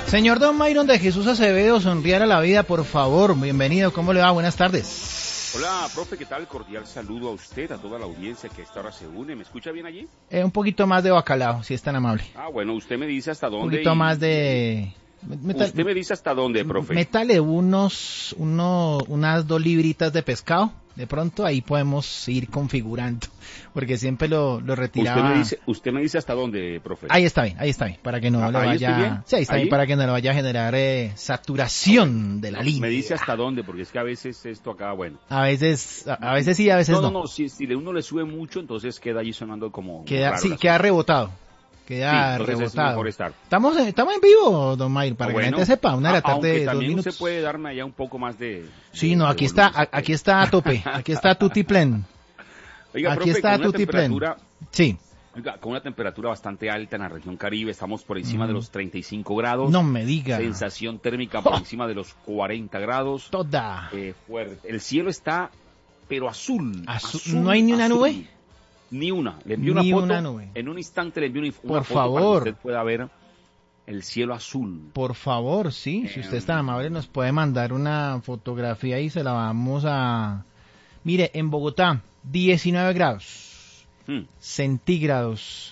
Señor Don Myron de Jesús Acevedo, sonriar a la vida, por favor. Bienvenido, ¿cómo le va? Buenas tardes. Hola, profe, ¿qué tal? Cordial saludo a usted, a toda la audiencia que a esta hora se une. ¿Me escucha bien allí? Un poquito más de bacalao, si es tan amable. Bueno, usted me dice hasta dónde. Un poquito más de... Usted me dice hasta dónde, profe. Métale unas 2 libritas de pescado. De pronto ahí podemos ir configurando, porque siempre lo retiraba. Usted me dice hasta dónde, profe. Ahí está bien, para que no le vaya... Sí, ahí está bien, para que no le vaya a generar saturación de la línea. Me dice hasta dónde, porque es que a veces esto acá, bueno. A veces sí, a veces no. No, si uno le sube mucho, entonces queda allí sonando como queda, raro, sí, queda rebotado. Queda rebotado. Estamos en vivo, don Mayr, para que la gente sepa, 1 de la tarde, 2 minutos. También se puede darme allá un poco más de... Sí, no, aquí está a tope, aquí está Tutiplen. Oiga, aquí profe, está Tutiplen. Sí. Oiga, con una temperatura bastante alta en la región Caribe, estamos por encima de los 35 grados. No me diga. Sensación térmica por encima de los 40 grados. Toda. Fuerte. El cielo está, pero azul. ¿No hay ni una nube? Ni una. Le envío una foto. En un instante le envío una por foto favor, para que usted pueda ver el cielo azul. Por favor, sí. Si usted es tan amable, nos puede mandar una fotografía y se la vamos a... Mire, en Bogotá, 19 grados centígrados.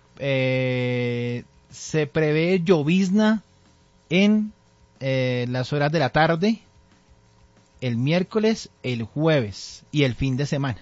Se prevé llovizna en las horas de la tarde, el miércoles, el jueves y el fin de semana.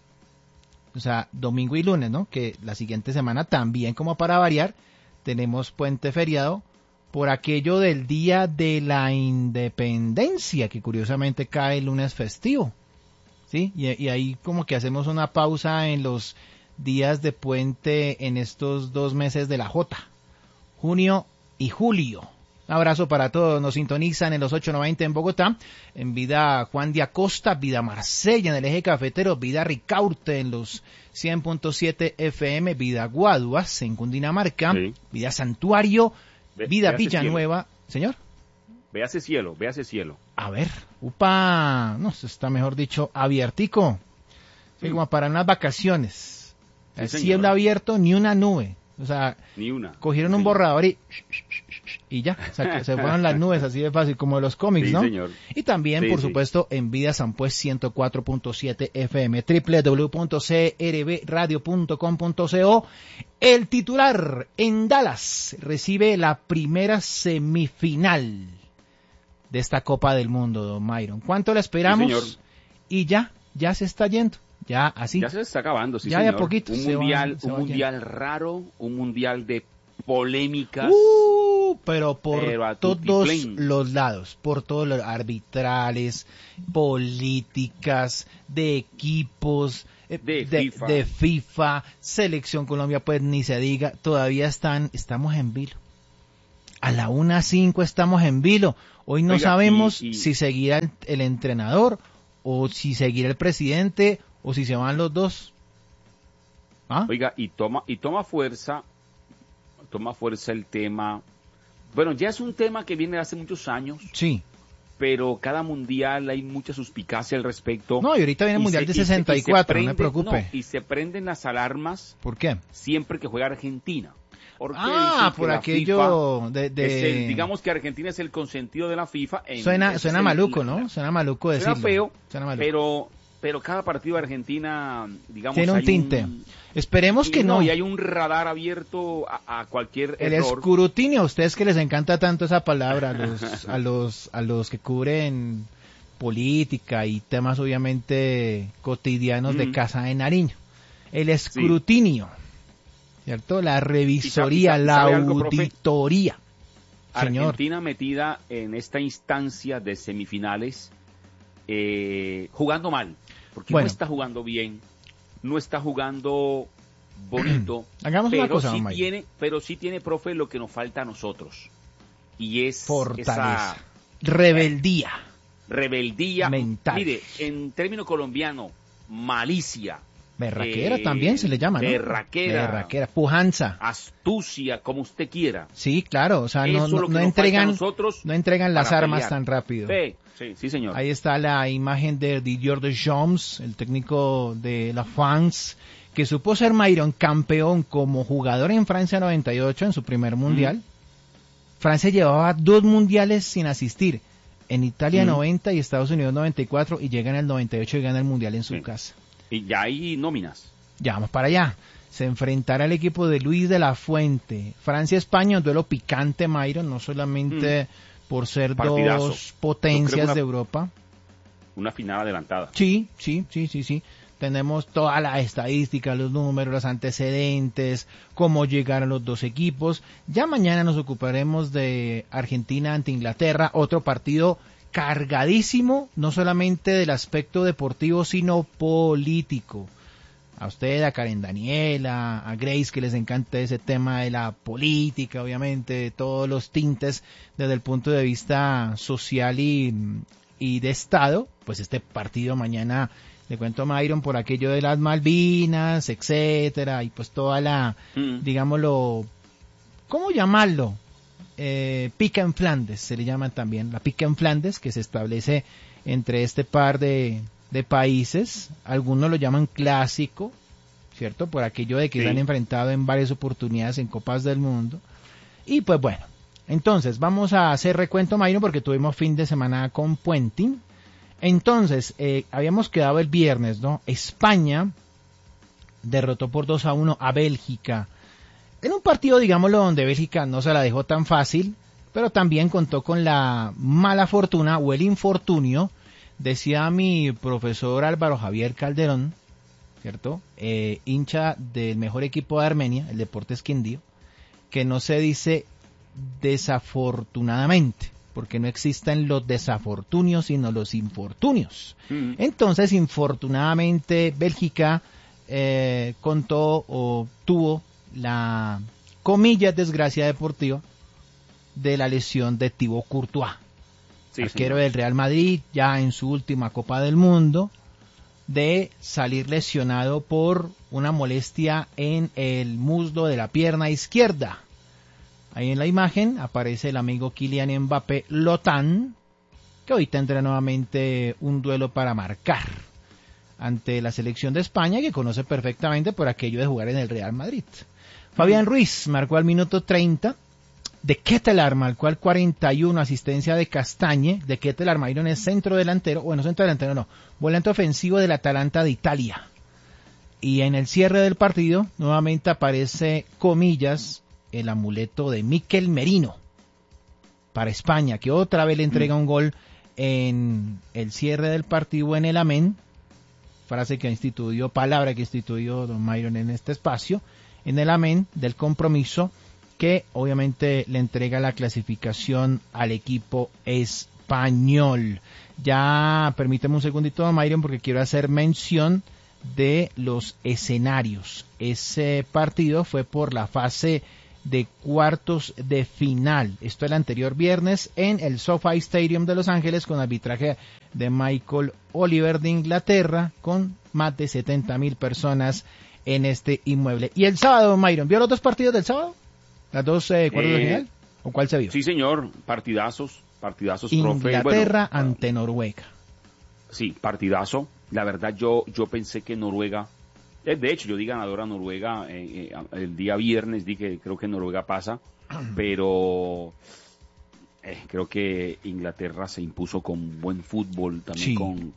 O sea, domingo y lunes, ¿no? Que la siguiente semana también, como para variar, tenemos puente feriado por aquello del Día de la Independencia, que curiosamente cae el lunes festivo, ¿sí? Y ahí como que hacemos una pausa en los días de puente en estos 2 meses de la Jota, junio y julio. Un abrazo para todos, nos sintonizan en los 890 en Bogotá, en Vida Juan de Acosta, Vida Marsella en el eje cafetero, Vida Ricaurte en los 100.7 FM, Vida Guaduas en Cundinamarca, sí. Vida Santuario, Vida Villanueva. Señor. Véase cielo. A ver, no, eso está mejor dicho, abiertico, sí, como para unas vacaciones. Sí, el cielo abierto, ni una nube. O sea, ni una. Cogieron un borrador y ya, o sea, se fueron las nubes así de fácil, como de los cómics, sí, ¿no? Señor. Y también, por supuesto, en Vida San Pues 104.7 FM, www.crbradio.com.co. El titular en Dallas recibe la primera semifinal de esta Copa del Mundo, don Myron. ¿Cuánto la esperamos? Sí, señor. Y ya se está yendo. Ya así. Ya se está acabando, sí, ya señor. De a poquito. Un mundial raro, un mundial de polémicas. Pero por todos los lados, por todos los arbitrales, políticas, de equipos, de FIFA, Selección Colombia, pues ni se diga, todavía estamos en vilo. A la 1:05 estamos en vilo. Hoy no sabemos si seguirá el entrenador o si seguirá el presidente o si se van los dos. ¿Ah? Oiga, y toma fuerza el tema. Bueno, ya es un tema que viene de hace muchos años. Sí. Pero cada mundial hay mucha suspicacia al respecto. No, y ahorita viene el mundial de 64, no me preocupe. No, y se prenden las alarmas. ¿Por qué? Siempre que juega Argentina. Por aquello digamos que Argentina es el consentido de la FIFA. Suena maluco, ¿no? Suena maluco decirlo. Suena feo, pero cada partido de Argentina, digamos, tiene un tinte. Esperemos que no. Y hay un radar abierto a cualquier el error. Escrutinio, a ustedes que les encanta tanto esa palabra, a los que cubren política y temas obviamente cotidianos de Casa de Nariño. El escrutinio, ¿cierto? La revisoría, la auditoría. Señor. Argentina metida en esta instancia de semifinales, jugando mal, porque no está jugando bien. No está jugando bonito, hagamos una cosa, pero sí tiene, profe, lo que nos falta a nosotros. Y es fortaleza, rebeldía mental. Mire, en término colombiano, malicia. Berraquera también se le llama, ¿no? Berraquera, pujanza, astucia, como usted quiera. Sí, claro, o sea, no entregan las armas tan rápido. Sí, señor. Ahí está la imagen de Didier Deschamps, el técnico de la France, que supo ser Myron campeón como jugador en Francia 98 en su primer mundial. Francia llevaba 2 mundiales sin asistir. En Italia 90 y Estados Unidos 94 y llega en el 98 y gana el mundial en su casa. Y ya hay nóminas. Ya vamos para allá. Se enfrentará al equipo de Luis de la Fuente. Francia-España, un duelo picante, Myron, no solamente por ser partidazo. 2 potencias de Europa. Una final adelantada. Sí. Tenemos toda la estadística, los números, los antecedentes, cómo llegaron los 2 equipos. Ya mañana nos ocuparemos de Argentina ante Inglaterra, otro partido cargadísimo, no solamente del aspecto deportivo, sino político. A usted, a Karen Daniela, a Grace, que les encanta ese tema de la política, obviamente, de todos los tintes desde el punto de vista social y de Estado, pues este partido mañana, le cuento a Myron, por aquello de las Malvinas, etcétera, y pues toda la, digámoslo, ¿cómo llamarlo? Pica en Flandes, se le llama también, la pica en Flandes, que se establece entre este par de países. Algunos lo llaman clásico, ¿cierto? Por aquello de que se han enfrentado en varias oportunidades en Copas del Mundo. Y pues bueno, entonces vamos a hacer recuento, Myron, porque tuvimos fin de semana con puente. Entonces, habíamos quedado el viernes, ¿no? España derrotó por 2-1 a Bélgica. En un partido, digámoslo, donde Bélgica no se la dejó tan fácil, pero también contó con la mala fortuna o el infortunio, decía mi profesor Álvaro Javier Calderón, ¿cierto? Hincha del mejor equipo de Armenia, el Deportes Quindío, que no se dice desafortunadamente, porque no existen los desafortunios, sino los infortunios. Entonces, infortunadamente, Bélgica contó o tuvo la, comillas, desgracia deportiva de la lesión de Thibaut Courtois, arquero del Real Madrid, ya en su última Copa del Mundo, de salir lesionado por una molestia en el muslo de la pierna izquierda. Ahí en la imagen aparece el amigo Kylian Mbappé Lotán, que hoy tendrá nuevamente un duelo para marcar ante la selección de España, que conoce perfectamente por aquello de jugar en el Real Madrid. Fabián Ruiz marcó al minuto 30, de Ketelaar marcó al 41, asistencia de Castañe. De Ketelaar, Myron, es centro delantero, volante ofensivo del Atalanta de Italia. Y en el cierre del partido, nuevamente aparece, comillas, el amuleto de Mikel Merino para España, que otra vez le entrega un gol en el cierre del partido en el amén, palabra que instituyó don Myron en este espacio, en el amén del compromiso, que obviamente le entrega la clasificación al equipo español. Ya permíteme un segundito, don Myron, porque quiero hacer mención de los escenarios. Ese partido fue por la fase de cuartos de final. Esto el anterior viernes en el SoFi Stadium de Los Ángeles, con arbitraje de Michael Oliver de Inglaterra, con más de 70,000 personas en este inmueble. Y el sábado, Myron, ¿vio los 2 partidos del sábado? ¿Las 2 cuartos de final? ¿O cuál se vio? Sí, señor, partidazos, Inglaterra ante Noruega. Sí, partidazo. La verdad, yo pensé que Noruega, de hecho, yo di ganadora a Noruega el día viernes, dije, creo que Noruega pasa, pero creo que Inglaterra se impuso con buen fútbol, también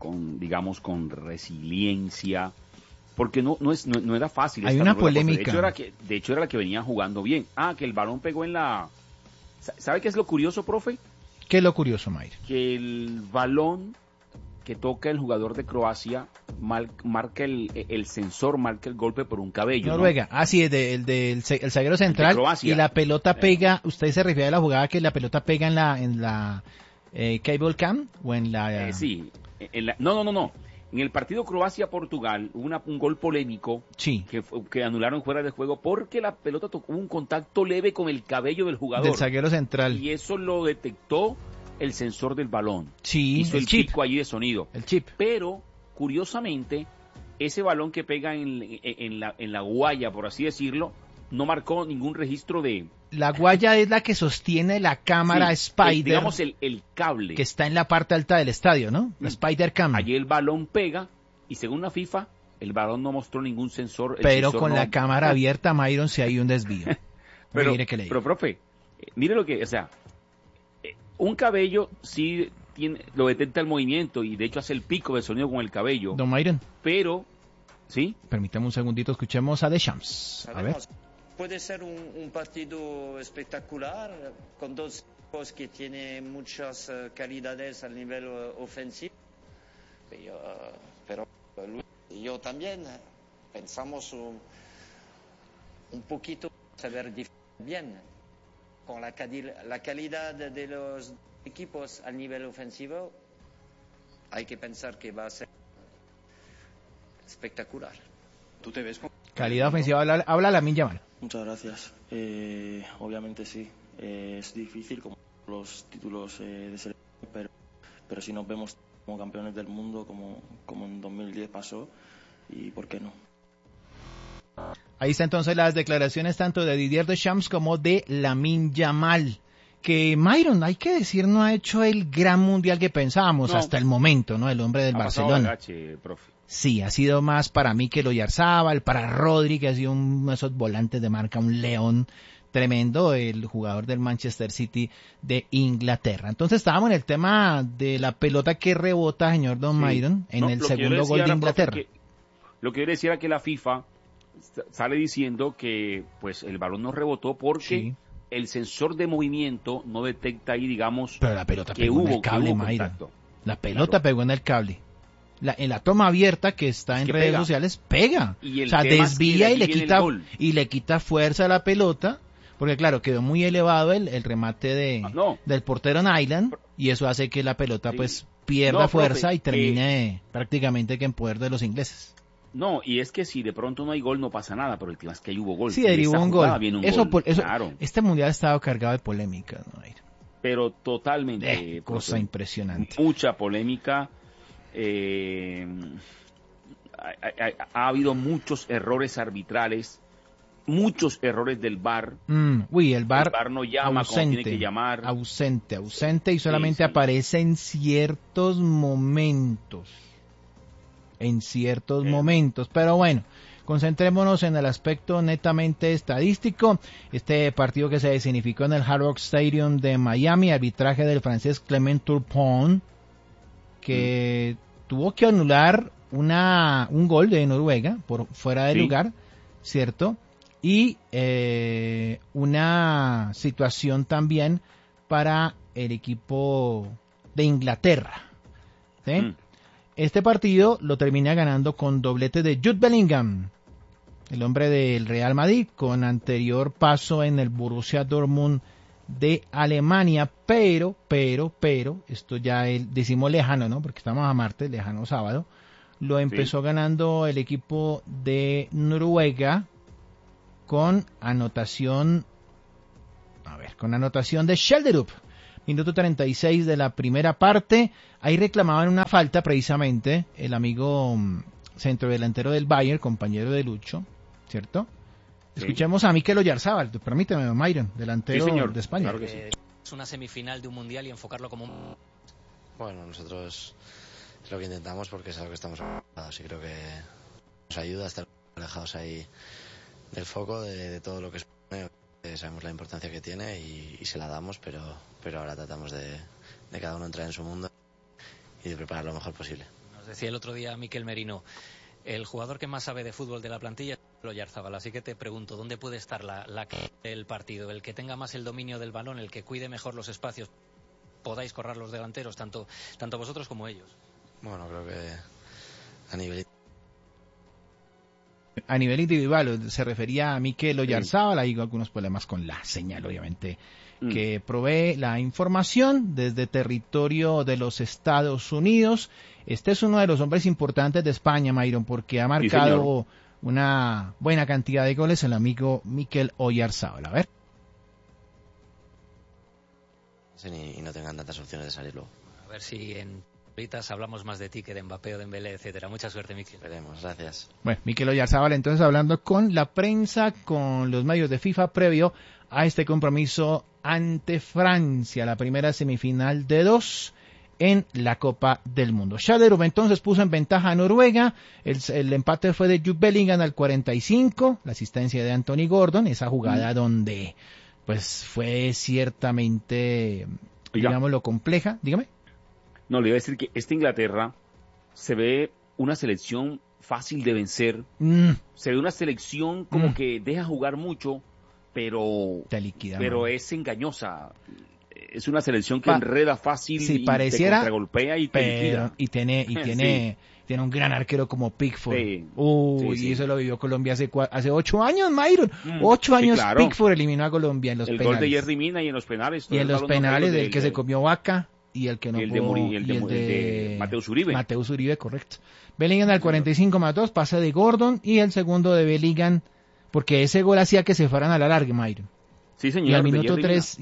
con resiliencia, porque no era fácil. Hay una polémica. De hecho, era la que venía jugando bien. Que el balón pegó en la... ¿Sabe qué es lo curioso, profe? ¿Qué es lo curioso, Mayra? Que el balón que toca el jugador de Croacia marca el sensor, marca el golpe por un cabello. Noruega, ¿no? Sí, el zaguero central, y la pelota pega, usted se refiere a la jugada que la pelota pega en la cable cam o en la... sí, no. En el partido Croacia-Portugal hubo un gol polémico que anularon fuera de juego porque la pelota tocó un contacto leve con el cabello del jugador. Del zaguero central. Y eso lo detectó el sensor del balón. Sí, hizo el pico allí de sonido. El chip. Pero, curiosamente, ese balón que pega en la guaya, por así decirlo, no marcó ningún registro de... La guaya es la que sostiene la cámara Spider. Digamos el cable. Que está en la parte alta del estadio, ¿no? La Spider Cam. Allí el balón pega y según la FIFA, el balón no mostró ningún sensor. Pero con la cámara abierta, Myron, si hay un desvío. Pero, profe, Mire lo que, o sea, un cabello sí lo detecta el movimiento y de hecho hace el pico del sonido con el cabello. Don Myron. Pero, ¿sí? Permítame un segundito, escuchemos a Deschamps. A ver. Puede ser un partido espectacular con dos equipos que tienen muchas calidades al nivel ofensivo. Pero yo también pensamos un poquito saber bien con la calidad de los equipos al nivel ofensivo. Hay que pensar que va a ser espectacular. ¿Tú te ves con calidad ofensiva? Habla Lamine Yamal. Muchas gracias. Obviamente sí, es difícil como los títulos de selección, pero si nos vemos como campeones del mundo como en 2010 pasó, y por qué no. Ahí está entonces las declaraciones tanto de Didier Deschamps como de Lamine Yamal, que Myron, hay que decir, no ha hecho el gran mundial que pensábamos hasta el momento, ¿no? El hombre del Barcelona. Agache, profe. Sí, ha sido más para Mikel Oyarzabal, para Rodri, que ha sido uno de esos volantes de marca, un león tremendo, el jugador del Manchester City de Inglaterra. Entonces estábamos en el tema de la pelota que rebota, señor Don Myron, en el segundo gol de Inglaterra. Lo que yo decía era que la FIFA sale diciendo que pues el balón no rebotó porque el sensor de movimiento no detecta ahí, digamos, pero la pelota pegó en el cable, Myron. La pelota pegó en el cable. En la toma abierta que está en redes sociales pega. O sea, desvía y le quita fuerza a la pelota, porque claro, quedó muy elevado el remate del portero Nyland, y eso hace que la pelota pues pierda fuerza, profe, y termine prácticamente que en poder de los ingleses. No, y es que si de pronto no hay gol no pasa nada, pero el tema es que ahí hubo gol. Sí, derivó un gol. Eso, claro. Este mundial ha estado cargado de polémica, ¿no? Pero totalmente. Cosa impresionante. Mucha polémica. Ha habido muchos errores arbitrales, muchos errores del VAR. El VAR no llama ausente, como tiene que llamar. Ausente y solamente aparece en ciertos momentos. Pero bueno, concentrémonos en el aspecto netamente estadístico. Este partido que se significó en el Hard Rock Stadium de Miami, arbitraje del francés Clement Turpin, que tuvo que anular un gol de Noruega por fuera de lugar, ¿cierto? Y una situación también para el equipo de Inglaterra, ¿sí? Este partido lo termina ganando con doblete de Jude Bellingham, el hombre del Real Madrid, con anterior paso en el Borussia Dortmund de Alemania, pero, esto ya decimos lejano, ¿no? Porque estamos a martes, lejano sábado, lo empezó ganando el equipo de Noruega con anotación de Schjelderup, minuto 36 de la primera parte. Ahí reclamaban una falta precisamente el amigo centrodelantero del Bayern, compañero de Lucho, ¿cierto? Escuchemos a Mikel Oyarzabal, permíteme, Myron, delantero de España. Claro que sí. Es una semifinal de un mundial y enfocarlo como un... Bueno, nosotros es lo que intentamos porque es algo que estamos acostumbrados y creo que nos ayuda a estar alejados ahí del foco de todo lo que es. Sabemos la importancia que tiene y se la damos, pero ahora tratamos de cada uno entrar en su mundo y de preparar lo mejor posible. Nos decía el otro día Mikel Merino, el jugador que más sabe de fútbol de la plantilla es Oyarzabal, así que te pregunto, ¿dónde puede estar la del partido? El que tenga más el dominio del balón, el que cuide mejor los espacios, podáis correr los delanteros, tanto vosotros como ellos. Bueno, creo que a nivel individual se refería a Mikel Oyarzabal. Hay algunos problemas con la señal, obviamente, que provee la información desde territorio de los Estados Unidos. Este es uno de los hombres importantes de España, Myron, porque ha marcado una buena cantidad de goles el amigo Mikel Oyarzabal. A ver. Y no tengan tantas opciones de salir luego. A ver si en ahoritas hablamos más de ti que de Mbappé o de Dembélé, etcétera. Mucha suerte, Mikel. Veremos, gracias. Bueno, Mikel Oyarzabal entonces hablando con la prensa, con los medios de FIFA previo a este compromiso ante Francia, la primera semifinal de 2 en la Copa del Mundo. Schjelderup entonces puso en ventaja a Noruega, el empate fue de Jude Bellingham al 45, la asistencia de Anthony Gordon, esa jugada donde pues fue ciertamente, digámoslo, compleja. Dígame. No, le iba a decir que esta Inglaterra se ve una selección fácil de vencer. Se ve una selección como que deja jugar mucho, pero es engañosa. Es una selección que enreda fácil y te contragolpea y te liquida. Y tiene un gran arquero como Pickford. Y eso lo vivió Colombia hace 8 años, Myron. 8 años claro. Pickford eliminó a Colombia en los penales. El gol de Jerry Mina y en los penales. Y en los penales del que se comió Vaca y el que no pudo. Y el de Mateus Uribe. Mateus Uribe, correcto. Bellingham al 45+2, pase de Gordon, y el segundo de Bellingham, porque ese gol hacía que se fueran a la larga, Myron. Sí, señor. Y al minuto 3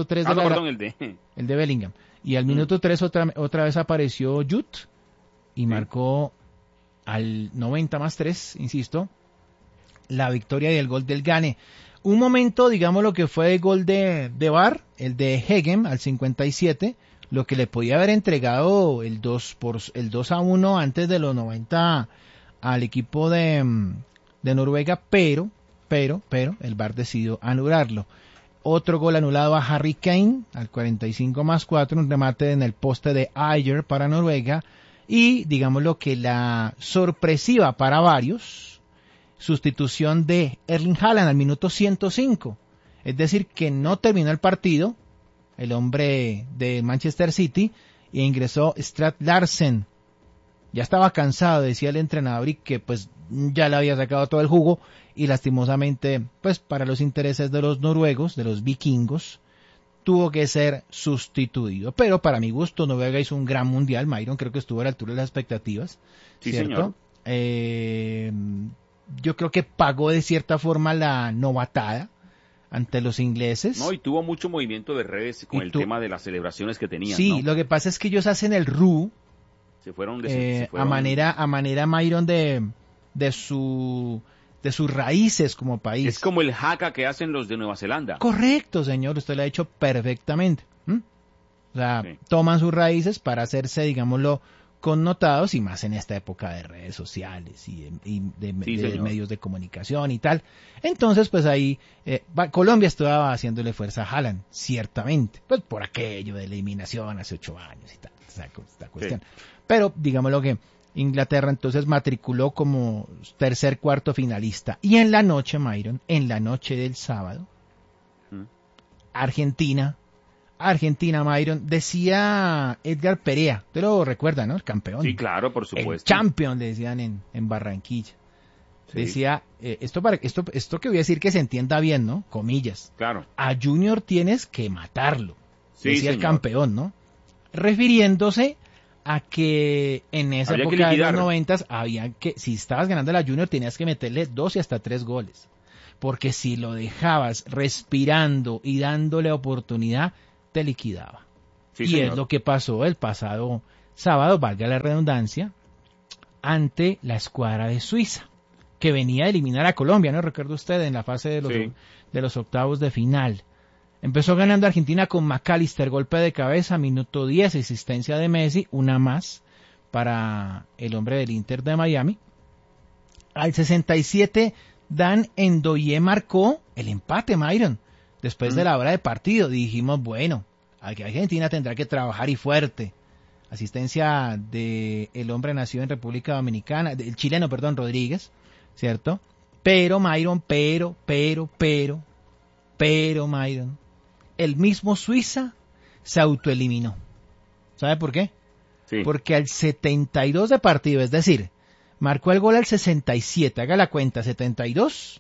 el de Bellingham. Y al minuto 3 otra vez apareció Jude y marcó al 90+3, insisto, la victoria y el gol del Gane. Un momento, digamos, lo que fue el gol de VAR, el de Hegem al 57, lo que le podía haber entregado el 2-1 antes de los 90 al equipo de Noruega, pero el VAR decidió anularlo. Otro gol anulado a Harry Kane al 45+4, un remate en el poste de Ajer para Noruega, y digámoslo que la sorpresiva para varios sustitución de Erling Haaland al minuto 105, es decir, que no terminó el partido el hombre de Manchester City, e ingresó Strand Larsen. Ya estaba cansado, decía el entrenador, y que pues ya le había sacado todo el jugo, y lastimosamente, pues para los intereses de los noruegos, de los vikingos, tuvo que ser sustituido. Pero para mi gusto, Noruega hizo un gran mundial, Myron, creo que estuvo a la altura de las expectativas. Sí, ¿cierto? Señor. Yo creo que pagó de cierta forma la novatada ante los ingleses. No, y tuvo mucho movimiento de redes con el tema de las celebraciones que tenían. Sí, ¿no? Lo que pasa es que ellos hacen el RU se fueron a manera Myron de sus raíces como país. Es como el haka que hacen los de Nueva Zelanda. Correcto, señor, usted lo ha hecho perfectamente. O sea, toman sus raíces para hacerse, digámoslo, connotados, y más en esta época de redes sociales y de medios de comunicación y tal. Entonces, pues ahí Colombia estaba haciéndole fuerza a Haaland, ciertamente, pues por aquello de la eliminación hace 8 años y tal, esta cuestión. Sí. Pero digámoslo que Inglaterra entonces matriculó como cuarto finalista. Y en la noche, Myron, en la noche del sábado, Argentina, Myron, decía Edgar Perea, te lo recuerda, ¿no? El campeón. Sí, claro, por supuesto. El champion, le decían en Barranquilla. Sí. Decía, esto que voy a decir que se entienda bien, ¿no? Comillas. Claro. A Junior tienes que matarlo. Sí, decía señor. El campeón, ¿no? Refiriéndose a que en esa época de los 90 había que, si estabas ganando la Junior, tenías que meterle 2 y hasta 3 goles. Porque si lo dejabas respirando y dándole oportunidad, te liquidaba. Sí, y señor. es lo que pasó el pasado sábado, valga la redundancia, ante la escuadra de Suiza, que venía a eliminar a Colombia, ¿no? Recuerda usted, en la fase de los octavos de final. Empezó ganando Argentina con McAllister, golpe de cabeza, minuto 10, asistencia de Messi, una más para el hombre del Inter de Miami. Al 67, Dan Ndoye marcó el empate, Myron. Después de la hora de partido, dijimos, bueno, aquí Argentina tendrá que trabajar y fuerte. Asistencia de el hombre nacido en República Dominicana, el chileno, perdón, Rodríguez, ¿cierto? Pero, Myron, Myron, el mismo Suiza se autoeliminó. ¿Sabe por qué? Sí. Porque al 72 de partido, es decir, marcó el gol al 67, haga la cuenta, 72,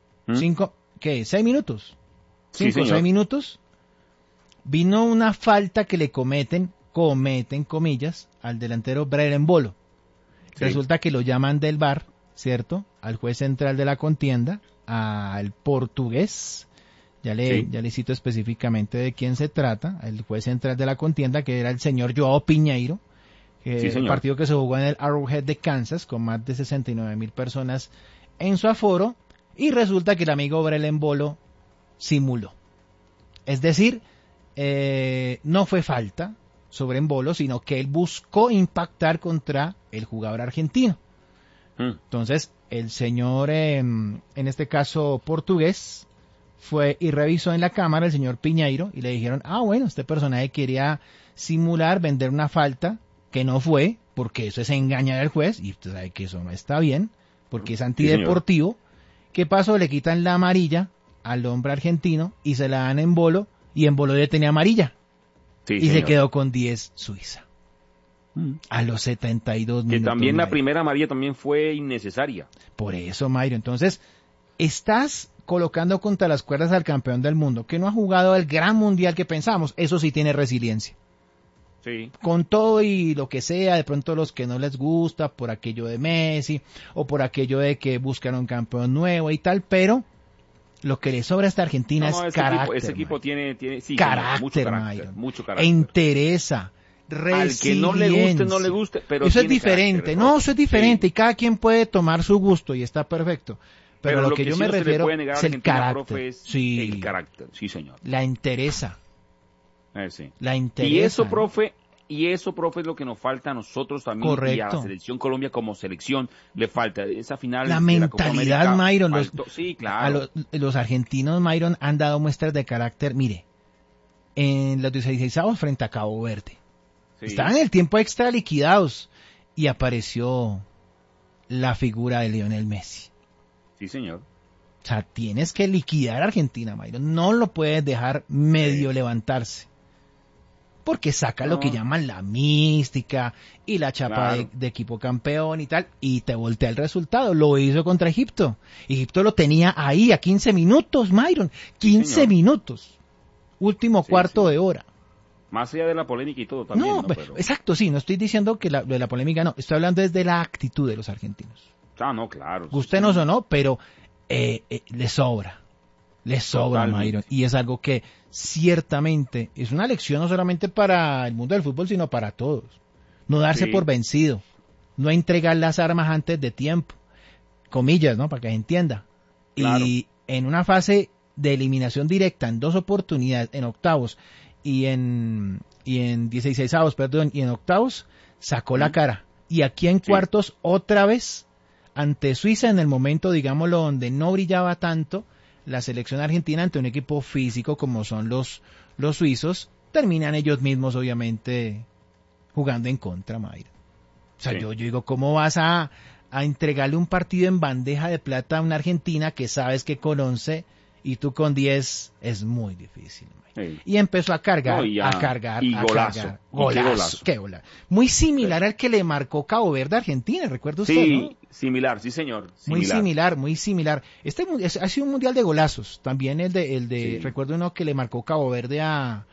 6 minutos. 5 o 6 minutos, vino una falta que le cometen, comillas, al delantero Brel Embolo. Sí. Resulta que lo llaman del VAR, ¿cierto? Al juez central de la contienda, al portugués, ya le cito específicamente de quién se trata, el juez central de la contienda, que era el señor Joao Piñeiro, el partido que se jugó en el Arrowhead de Kansas, con más de 69,000 personas en su aforo, y resulta que el amigo Brel Embolo simuló. Es decir, no fue falta sobre Embolo, sino que él buscó impactar contra el jugador argentino. Entonces, el señor, en este caso portugués, fue y revisó en la cámara el señor Piñeiro y le dijeron, bueno, este personaje quería simular, vender una falta que no fue, porque eso es engañar al juez, y usted sabe que eso no está bien, porque es antideportivo. ¿Qué pasó? Le quitan la amarilla al hombre argentino y se la dan en Bolo, y en Bolo ya tenía amarilla. Sí, y se quedó con 10 Suiza. A los 72 minutos. Que también la primera amarilla también fue innecesaria. Por eso, Mayro. Entonces, estás colocando contra las cuerdas al campeón del mundo, que no ha jugado el gran mundial que pensamos. Eso sí tiene resiliencia. Sí. Con todo y lo que sea, de pronto los que no les gusta, por aquello de Messi, o por aquello de que buscan un campeón nuevo y tal, pero lo que le sobra a esta Argentina es carácter. Ese equipo tiene sí, carácter, mucho carácter. Interesa, resiliencia. Al que no le guste, no le guste, pero eso es diferente. Carácter, no, eso es diferente, y cada quien puede tomar su gusto y está perfecto. Pero lo que yo me refiero es el carácter. Sí. El carácter, sí, señor. La interesa. Sí. La interesa. Y eso, profe, es lo que nos falta a nosotros también. Correcto. Y a la selección Colombia como selección le falta esa final. La mentalidad, Myron. Sí, claro. Los argentinos, Myron, han dado muestras de carácter. Mire, en los 16avos frente a Cabo Verde. Sí. Estaban en el tiempo extra liquidados y apareció la figura de Lionel Messi. Sí, señor. O sea, tienes que liquidar a Argentina, Myron. No lo puedes dejar medio levantarse. Porque saca lo que llaman la mística y la chapa de equipo campeón y tal, y te voltea el resultado. Lo hizo contra Egipto. Egipto lo tenía ahí a 15 minutos, Myron. 15 minutos. Último cuarto de hora. Más allá de la polémica y todo también. No, pero... exacto, sí. No estoy diciendo que de la polémica no. Estoy hablando desde la actitud de los argentinos. No, claro. Gustenos o no, pero le sobra. Le sobra, Myron. Y es algo que ciertamente es una lección no solamente para el mundo del fútbol, sino para todos. No darse por vencido. No entregar las armas antes de tiempo. Comillas, ¿no? Para que se entienda. Claro. Y en una fase de eliminación directa, en 2 oportunidades, en octavos y en 16avos, perdón, y en octavos, sacó la cara. Y aquí en cuartos, otra vez, ante Suiza, en el momento, digámoslo, donde no brillaba tanto, la selección argentina ante un equipo físico como son los suizos, terminan ellos mismos obviamente jugando en contra, Mayra. O sea, yo digo, ¿cómo vas a entregarle un partido en bandeja de plata a una Argentina que sabes que con 11 y tú con 10 es muy difícil, Mayra? Y empezó a cargar, y golazo. Qué golazo. Muy similar al que le marcó Cabo Verde a Argentina, ¿recuerda usted? Sí, ¿no? Similar, sí señor. Muy similar. Ha sido un mundial de golazos. También el de recuerdo uno que le marcó Cabo Verde ay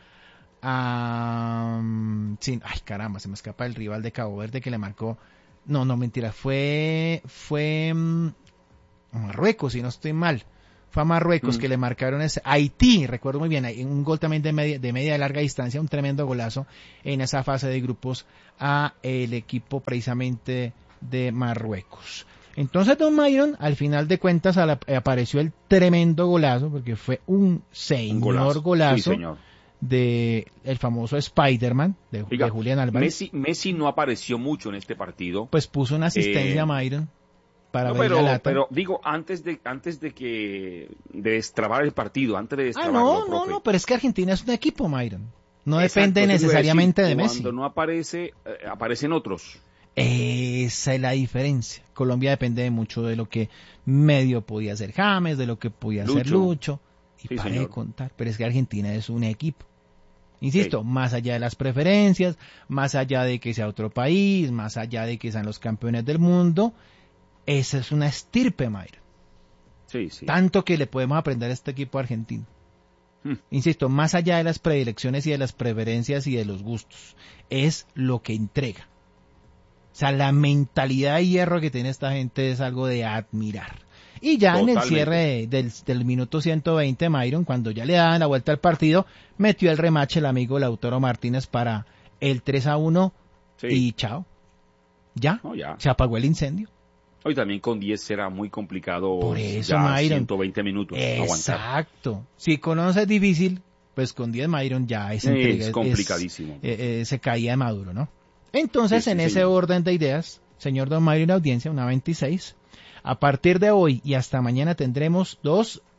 caramba, se me escapa el rival de Cabo Verde que le marcó. No, mentira, fue Marruecos, si no estoy mal. Fue a Marruecos que le marcaron Haití, recuerdo muy bien, un gol también de media y larga distancia, un tremendo golazo en esa fase de grupos a el equipo precisamente de Marruecos. Entonces, don Myron, al final de cuentas apareció el tremendo golazo, porque fue un golazo sí, señor. De el famoso Spider-Man de Julián Álvarez. Messi no apareció mucho en este partido. Pues puso una asistencia a Myron. Pero digo, antes de destrabar el partido, antes de destrabarlo. No, pero es que Argentina es un equipo, Myron. No depende necesariamente de Messi. Cuando no aparece, aparecen otros. Esa es la diferencia. Colombia depende mucho de lo que medio podía hacer James, de lo que podía hacer Lucho. Y para de contar. Pero es que Argentina es un equipo. Insisto, más allá de las preferencias, más allá de que sea otro país, más allá de que sean los campeones del mundo, esa es una estirpe, Mayra. Sí. Tanto que le podemos aprender a este equipo argentino. Insisto, más allá de las predilecciones y de las preferencias y de los gustos, es lo que entrega. O sea, la mentalidad de hierro que tiene esta gente es algo de admirar. Y ya en el cierre del minuto 120, Myron, cuando ya le daban la vuelta al partido, metió el remache el amigo Lautaro Martínez para el 3-1 y chao. Ya, se apagó el incendio. Hoy también con 10 será muy complicado. Por eso, ya Myron. 120 minutos. Exacto. Aguantar. Si con 11 es difícil, pues con 10, Myron, ya es complicadísimo. Se caía de Maduro, ¿no? Entonces, en ese orden de ideas, señor don Myron, audiencia, una 26. A partir de hoy y hasta mañana tendremos 2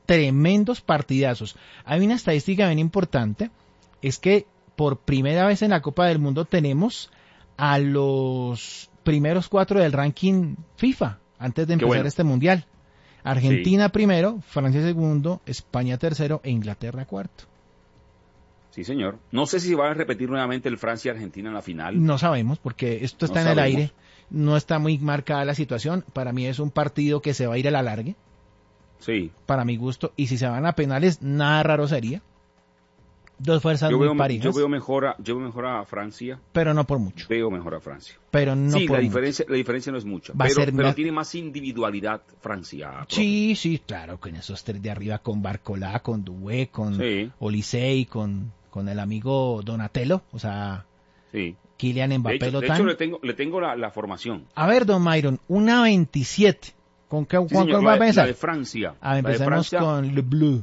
tremendos partidazos. Hay una estadística bien importante, es que por primera vez en la Copa del Mundo tenemos a los primeros 4 del ranking FIFA, antes de empezar este Mundial. Argentina primero, Francia segundo, España tercero e Inglaterra cuarto. Sí, señor. No sé si va a repetir nuevamente el Francia-Argentina en la final. No sabemos, porque esto está en el aire. No está muy marcada la situación. Para mí es un partido que se va a ir a la larga. Sí. Para mi gusto. Y si se van a penales, nada raro sería. Dos fuerzas muy parejas. Yo veo mejor a Francia. Pero no por mucho. Veo mejor a Francia. Pero no sí, por la mucho. diferencia no es mucha. Pero tiene más individualidad Francia. Sí, sí, claro, con esos 3 de arriba, con Barcola, con Doué, con Olysée, con el amigo Donatello, o sea, Kylian Mbappé. De hecho le tengo la formación. A ver, don Myron, 1.27. ¿Con cuál va a pensar? La de Francia. Empecemos con Le Bleu.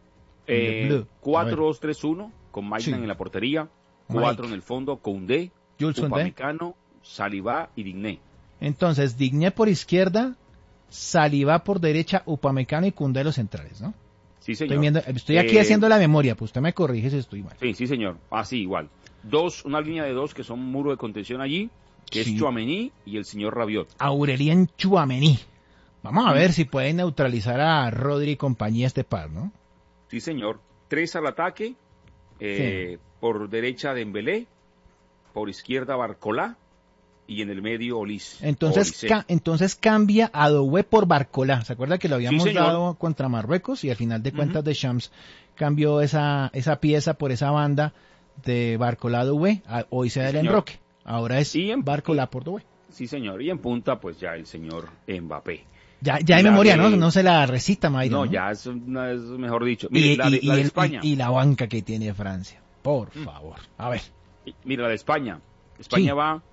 4-2-3-1 con Maignan en la portería, 4 en el fondo, Koundé, Upamecano, Saliba y Digné. Entonces, Digné por izquierda, Saliba por derecha, Upamecano y Koundé los centrales, ¿no? Sí, señor. Estoy aquí haciendo la memoria, pues usted me corrige si estoy mal. Sí, señor. Así, igual. Una línea de 2 que son muro de contención allí, que es Tchouaméni y el señor Rabiot. Aurelien Tchouaméni. Vamos a ver si pueden neutralizar a Rodri y compañía este par, ¿no? Sí, señor. 3 al ataque, por derecha Dembélé, por izquierda Barcola y en el medio Olise. Entonces cambia a Doué por Barcola. ¿Se acuerda que lo habíamos dado contra Marruecos? Y al final de cuentas Deschamps cambió esa pieza por esa banda de Barcola a Doué. Hoy se da el enroque. Ahora es Barcola por Doué. Sí, señor. Y en punta, pues ya el señor Mbappé. Ya hay memoria, ¿no? No se la recita, Mayra. No, ya es mejor dicho. Mire, la de España. Y la banca que tiene Francia. Por favor. A ver. Mira, la de España. España va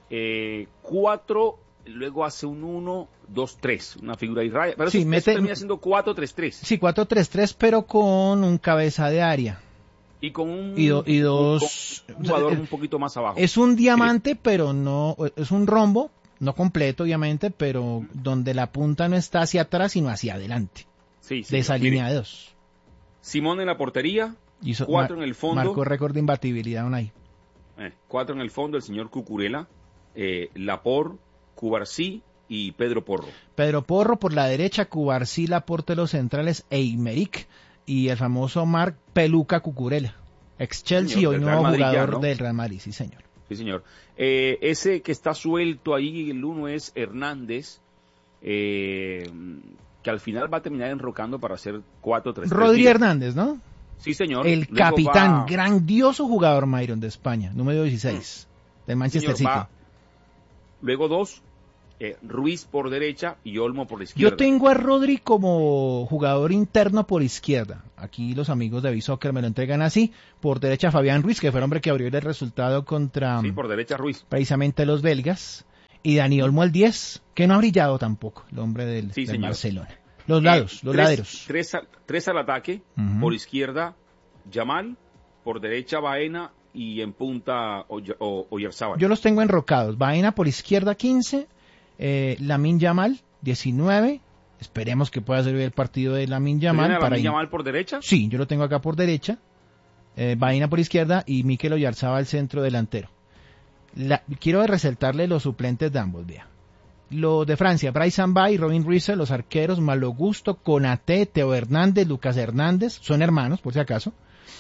4, luego hace un 1, 2, 3. Una figura de raya. Pero eso termina siendo 4-3-3. Sí, 4-3-3, pero con un cabeza de área. Y con un jugador un poquito más abajo. Es un diamante, pero no. Es un rombo. No completo, obviamente, pero donde la punta no está hacia atrás, sino hacia adelante. Sí, de esa línea de 2. Simón en la portería, 4 en el fondo. Marcó récord de imbatibilidad aún ahí. 4 en el fondo, el señor Cucurella, Laporte, Cubarsí y Pedro Porro. Pedro Porro por la derecha, Cubarsí, Laporte los centrales, Eimerick y el famoso Marc Peluca Cucurella. Ex-Chelsea, hoy nuevo jugador del Real Madrid, sí señor. Sí, señor. Ese que está suelto ahí, el uno es Hernández, que al final va a terminar enrocando para hacer 4-3-3. Rodri Hernández, ¿no? Sí, señor. El luego capitán, grandioso jugador, Myron, de España, número 16, del Manchester City. Luego 2, Ruiz por derecha y Olmo por la izquierda. Yo tengo a Rodri como jugador interno por izquierda. Aquí los amigos de B-Soccer me lo entregan así. Por derecha Fabián Ruiz, que fue el hombre que abrió el resultado contra... Sí, por derecha Ruiz. Precisamente los belgas. Y Dani Olmo el 10, que no ha brillado tampoco, el hombre del Barcelona. Los laderos. 3 al ataque. Por izquierda Yamal, por derecha Baena y en punta Oyarzábal. Yo los tengo enrocados. Baena por izquierda 15... Lamine Yamal, 19. Esperemos que pueda servir el partido de Lamine Yamal. ¿Lamine Yamal por derecha? Sí, yo lo tengo acá por derecha. Baena por izquierda y Mikel Oyarzábal centro delantero. Quiero resaltarle los suplentes de ambos, vea. Los de Francia, Bryce Samba y Robin Ruiz, los arqueros, Malo Gusto, Konaté, Teo Hernández, Lucas Hernández, son hermanos, por si acaso.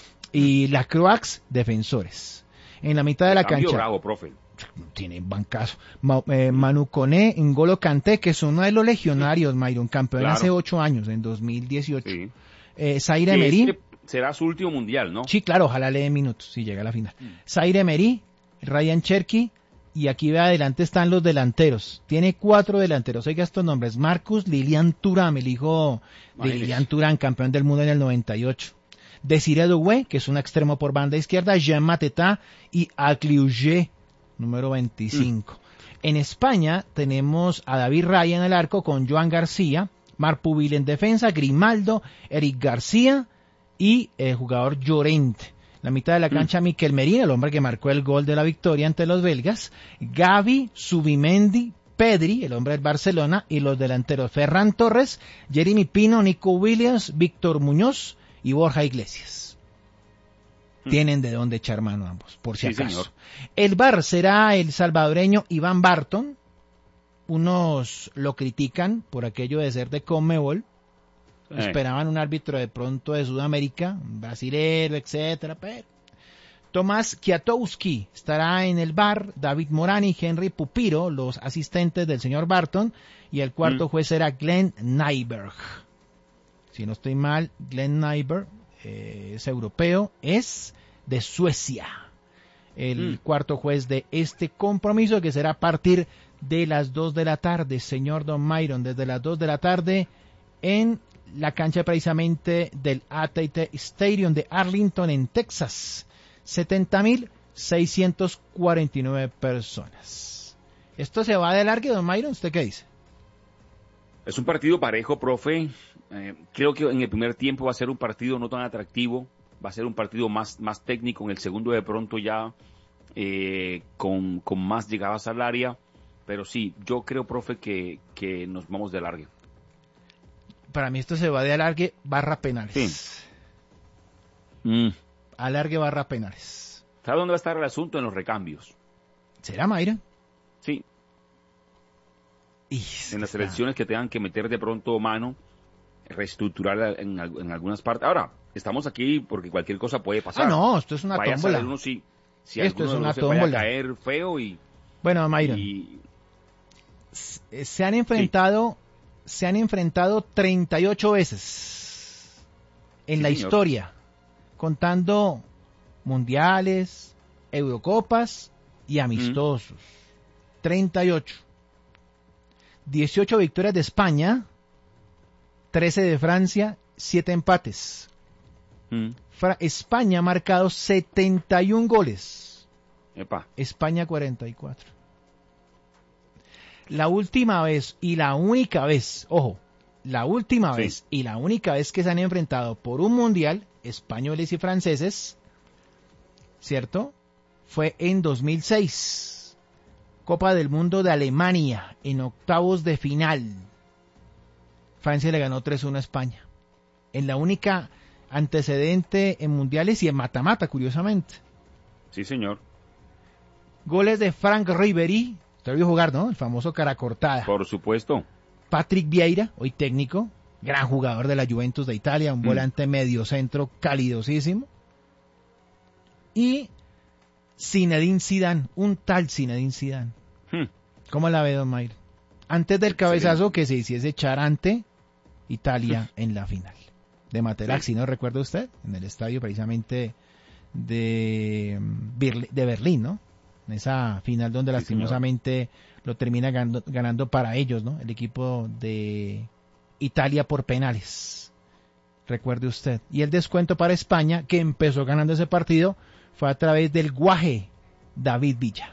Y Lacroix, defensores. En la mitad de la cancha. Bravo, profe. Tiene bancazo. Manu Koné, N'Golo Kanté, que son uno de los legionarios, Myron, campeón hace 8 años, en 2018. Sí. Zaire Emery. Será su último mundial, ¿no? Sí, claro, ojalá le dé minutos si llega a la final. Zaire Emery, Ryan Cherki, y aquí ve adelante están los delanteros. Tiene 4 delanteros. Oiga estos nombres: Marcus Lilian Thuram, el hijo de Lilian Thuram, campeón del mundo en el 98. Desiré Doué, que es un extremo por banda izquierda, Jean Mateta y Acliuge, número 25. En España tenemos a David Raya en el arco con Joan García, Marpubil en defensa, Grimaldo, Eric García y el jugador Llorente. La mitad de la cancha Mikel Merino, el hombre que marcó el gol de la victoria ante los belgas, Gavi, Subimendi, Pedri, el hombre del Barcelona, y los delanteros Ferran Torres, Jeremy Pino, Nico Williams, Víctor Muñoz y Borja Iglesias. Tienen de dónde echar mano ambos, por si acaso. Señor. El VAR será el salvadoreño Iván Barton. Unos lo critican por aquello de ser de Conmebol. Esperaban un árbitro de pronto de Sudamérica, un brasilero, etcétera, pero Tomás Kwiatkowski estará en el VAR, David Morán y Henry Pupiro, los asistentes del señor Barton, y el cuarto juez será Glenn Nyberg. Si no estoy mal, Glenn Nyberg es europeo, es de Suecia. El cuarto juez de este compromiso, que será a partir de las 2 de la tarde, señor Don Myron, desde las 2 de la tarde en la cancha precisamente del AT&T Stadium de Arlington en Texas. 70.649 personas. ¿Esto se va de largo, Don Myron? ¿Usted qué dice? Es un partido parejo, profe. Creo que en el primer tiempo va a ser un partido no tan atractivo. Va a ser un partido más técnico. En el segundo de pronto ya con más llegadas al área. Pero sí, yo creo, profe, que nos vamos de largo. Para mí esto se va de alargue barra penales. Sí. Alargue barra penales. ¿Sabe dónde va a estar el asunto? En los recambios. ¿Será, Mayra? Sí. En las selecciones que tengan que meter de pronto mano, reestructurar en algunas partes. Ahora, estamos aquí porque cualquier cosa puede pasar. No, esto es una tómbola. Si esto es una tómbola. Vaya a caer feo y... Bueno, Mayra, se han enfrentado 38 veces en la historia, contando mundiales, Eurocopas y amistosos. 38. 18 victorias de España, 13 de Francia, 7 empates. España ha marcado 71 goles. Epa. España 44. La última vez y la única vez, ojo, la última vez y la única vez que se han enfrentado por un mundial, españoles y franceses, ¿cierto? Fue en 2006, Copa del Mundo de Alemania, en octavos de final. Francia le ganó 3-1 a España. En la única antecedente en mundiales y en mata-mata, curiosamente. Sí, señor. Goles de Frank Ribery, usted lo vio jugar, ¿no? El famoso cara cortada. Por supuesto. Patrick Vieira, hoy técnico, gran jugador de la Juventus de Italia, un volante medio centro calidosísimo. Y Zinedine Zidane, un tal Zinedine Zidane. ¿Cómo la ve, don Mayr? Antes del cabezazo que se hiciese echar ante Italia en la final de Materazzi, ¿no recuerda usted? En el estadio precisamente de Berlín, ¿no? En esa final donde lastimosamente lo termina ganando para ellos, ¿no? El equipo de Italia por penales. Recuerde usted. Y el descuento para España, que empezó ganando ese partido, fue a través del guaje David Villa.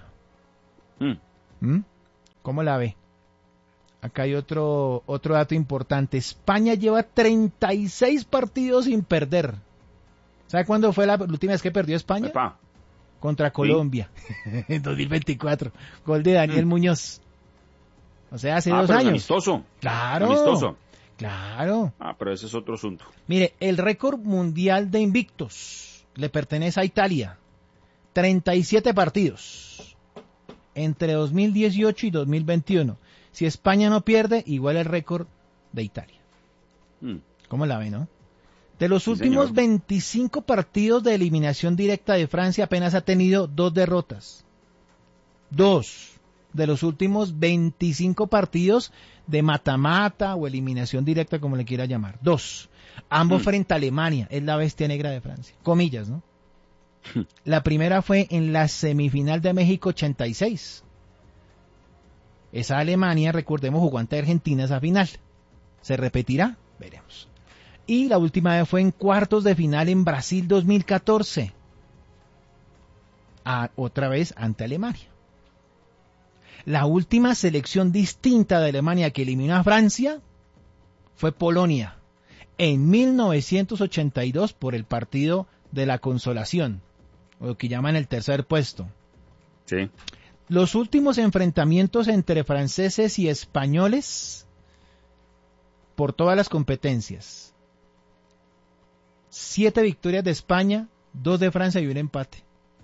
¿Cómo la ve? Acá hay otro dato importante. España lleva 36 partidos sin perder. ¿Sabe cuándo fue la última vez que perdió España? Epa. Contra Colombia, en 2024. Gol de Daniel Muñoz. O sea, hace 2 años. Amistoso. Claro. Amistoso. Claro. Pero ese es otro asunto. Mire, el récord mundial de invictos le pertenece a Italia. 37 partidos. Entre 2018 y 2021. Si España no pierde, igual el récord de Italia. ¿Cómo la ve, no? De los últimos 25 partidos de eliminación directa de Francia, apenas ha tenido 2 derrotas. 2 de los últimos 25 partidos de mata-mata o eliminación directa, como le quiera llamar. 2. Ambos frente a Alemania, es la bestia negra de Francia. Comillas, ¿no? La primera fue en la semifinal de México 86. Esa Alemania, recordemos, jugó ante Argentina esa final. ¿Se repetirá? Veremos. Y la última vez fue en cuartos de final en Brasil 2014. Otra vez ante Alemania. La última selección distinta de Alemania que eliminó a Francia fue Polonia. En 1982 por el partido de la consolación. O lo que llaman el tercer puesto. Sí. los últimos enfrentamientos entre franceses y españoles por todas las competencias. 7 victorias de España, 2 de Francia y un empate.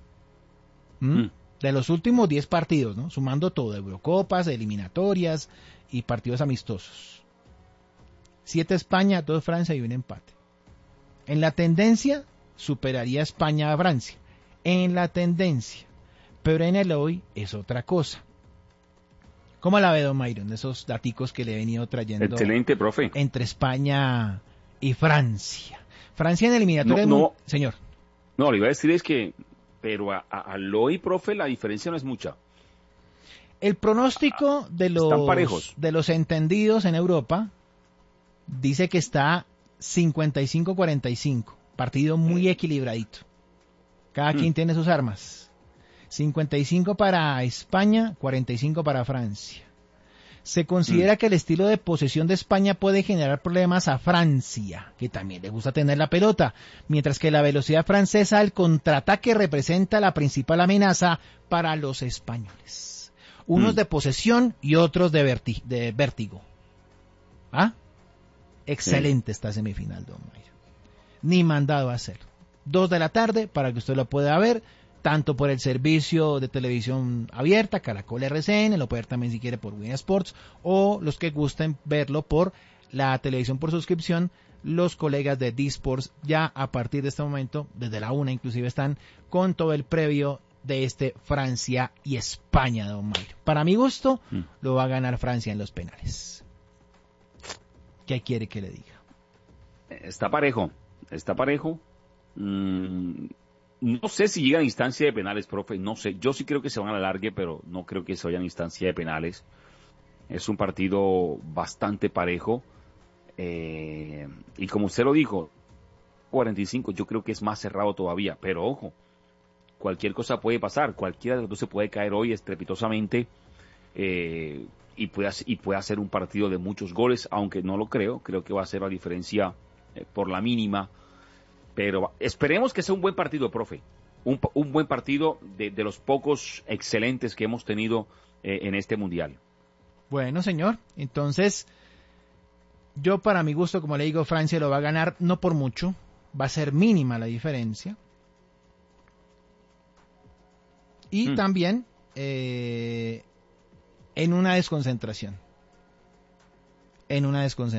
De los últimos 10 partidos, ¿no? Sumando todo, Eurocopas, eliminatorias y partidos amistosos. 7 España, 2 Francia y un empate. En la tendencia, superaría España a Francia. En la tendencia. Pero en el hoy es otra cosa. ¿Cómo la ve, don Myron? Esos daticos que le he venido trayendo. Excelente, profe. Entre España y Francia. Francia en eliminatoria. Señor. No, le iba a decir es que, pero al hoy, profe, la diferencia no es mucha. El pronóstico de los entendidos en Europa dice que está 55-45. Partido muy equilibradito. Cada quien tiene sus armas. 55 para España, 45 para Francia. Se considera que el estilo de posesión de España puede generar problemas a Francia, que también le gusta tener la pelota, mientras que la velocidad francesa al contraataque representa la principal amenaza para los españoles. Unos de posesión y otros de vértigo. ¿Ah? Excelente esta semifinal, don Mayo. Ni mandado a hacer. 2 de la tarde para que usted lo pueda ver, tanto por el servicio de televisión abierta, Caracol RCN, lo puede ver también si quiere por Win Sports, o los que gusten verlo por la televisión por suscripción, los colegas de D-Sports ya a partir de este momento, desde la 1 inclusive, están con todo el previo de Francia y España, don Mario. Para mi gusto, lo va a ganar Francia en los penales. ¿Qué quiere que le diga? Está parejo. No sé si llegan a instancia de penales, profe, no sé. Yo sí creo que se van a la largue, pero no creo que se vayan a instancia de penales. Es un partido bastante parejo. Y como usted lo dijo, 45, yo creo que es más cerrado todavía. Pero ojo, cualquier cosa puede pasar. Cualquiera de los dos se puede caer hoy estrepitosamente y puede hacer un partido de muchos goles, aunque no lo creo. Creo que va a ser la diferencia por la mínima. Pero esperemos que sea un buen partido, profe. Un buen partido de los pocos excelentes que hemos tenido en este Mundial. Bueno, señor. Entonces, yo para mi gusto, como le digo, Francia lo va a ganar, no por mucho. Va a ser mínima la diferencia. Y también en una desconcentración. Pero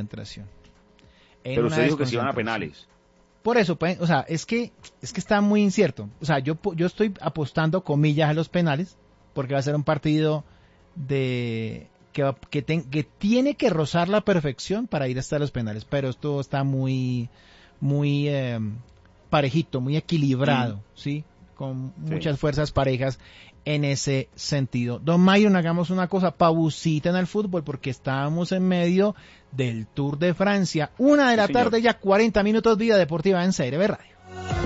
usted dijo que se iban a penales. Por eso, o sea, es que está muy incierto. O sea, yo estoy apostando comillas a los penales, porque va a ser un partido que tiene que rozar la perfección para ir hasta los penales, pero esto está muy parejito, muy equilibrado, ¿sí? Con muchas fuerzas parejas en ese sentido. Don Myron, hagamos una cosa, pausita en el fútbol, porque estábamos en medio del Tour de Francia. 1 de la tarde, ya 40 minutos, Vida Deportiva en CRB Radio.